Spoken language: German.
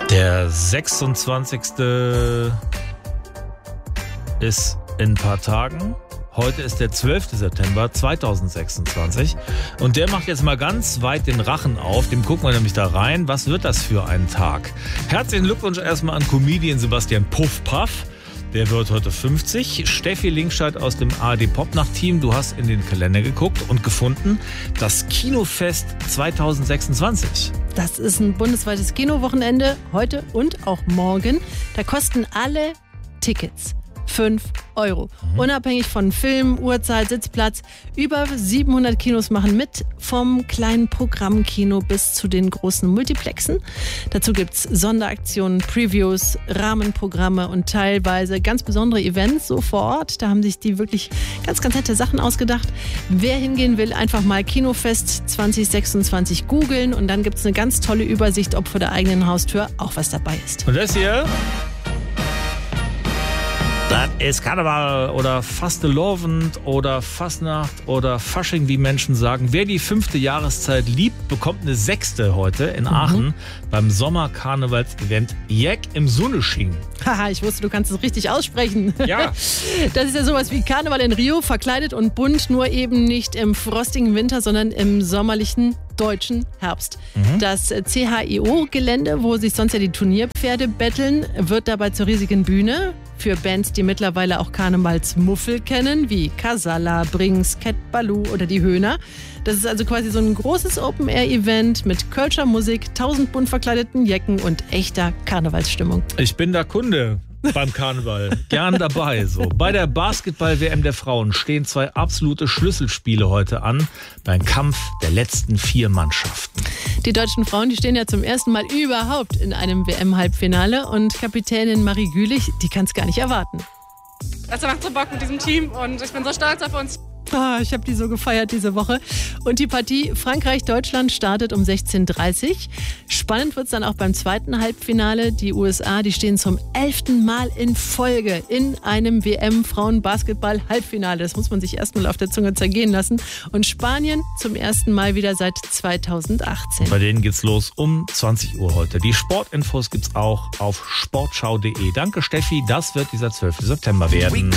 Der 26. ist in ein paar Tagen. Heute ist der 12. September 2026 und der macht jetzt mal ganz weit den Rachen auf. Dem gucken wir nämlich da rein. Was wird das für ein Tag? Herzlichen Glückwunsch erstmal an Comedian Sebastian Puffpaff. Der wird heute 50. Steffi Linkscheid aus dem ARD-Popnacht-Team. Du hast in den Kalender geguckt und gefunden, das Kinofest 2026. Das ist ein bundesweites Kinowochenende, heute und auch morgen. Da kosten alle Tickets 5 €. Unabhängig von Film, Uhrzeit, Sitzplatz. Über 700 Kinos machen mit, vom kleinen Programmkino bis zu den großen Multiplexen. Dazu gibt's Sonderaktionen, Previews, Rahmenprogramme und teilweise ganz besondere Events so vor Ort. Da haben sich die wirklich ganz, ganz nette Sachen ausgedacht. Wer hingehen will, einfach mal Kinofest 2026 googeln und dann gibt's eine ganz tolle Übersicht, ob vor der eigenen Haustür auch was dabei ist. Und das hier? Das ist Karneval oder Fastelovend oder Fastnacht oder Fasching, wie Menschen sagen. Wer die 5. Jahreszeit liebt, bekommt eine 6. heute in Aachen beim Sommerkarnevals-Event Jäck im Sunnesching. Haha, ich wusste, du kannst es richtig aussprechen. Ja. Das ist ja sowas wie Karneval in Rio, verkleidet und bunt, nur eben nicht im frostigen Winter, sondern im sommerlichen deutschen Herbst. Das CHIO-Gelände, wo sich sonst ja die Turnierpferde betteln, wird dabei zur riesigen Bühne. Für Bands, die mittlerweile auch Karnevalsmuffel kennen, wie Casalla, Brings, Cat Baloo oder die Höhner. Das ist also quasi so ein großes Open-Air-Event mit Kölscher Musik, 1000 bunt verkleideten Jecken und echter Karnevalsstimmung. Ich bin der Kunde beim Karneval. Gern dabei. So. Bei der Basketball-WM der Frauen stehen 2 absolute Schlüsselspiele heute an. Beim Kampf der letzten 4 Mannschaften. Die deutschen Frauen, die stehen ja zum ersten Mal überhaupt in einem WM-Halbfinale. Und Kapitänin Marie Gülich, die kann es gar nicht erwarten. Das macht so Bock mit diesem Team und ich bin so stolz auf uns. Ich habe die so gefeiert diese Woche. Und die Partie Frankreich-Deutschland startet um 16:30 Uhr. Spannend wird es dann auch beim zweiten Halbfinale. Die USA, die stehen zum 11. Mal in Folge in einem WM-Frauen-Basketball-Halbfinale. Das muss man sich erstmal auf der Zunge zergehen lassen. Und Spanien zum ersten Mal wieder seit 2018. Bei denen geht's los um 20 Uhr heute. Die Sportinfos gibt's auch auf sportschau.de. Danke Steffi, das wird dieser 12. September werden.